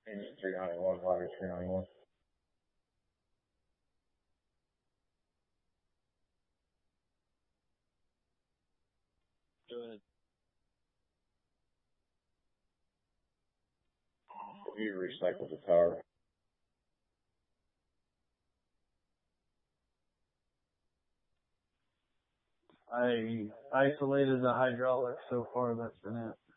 391, water 391. Go ahead. You recycled the tower. I isolated the hydraulics so far, that's been it.